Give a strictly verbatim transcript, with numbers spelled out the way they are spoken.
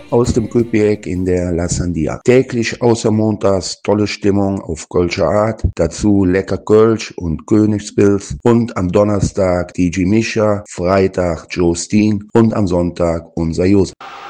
aus dem Köpek in der La Sandia. Täglich außer montags tolle Stimmung auf Kölsche Art, dazu lecker Kölsch und Königspilz und am Donnerstag D J Mischa, Freitag Joe Steen und am Sonntag unser Josef.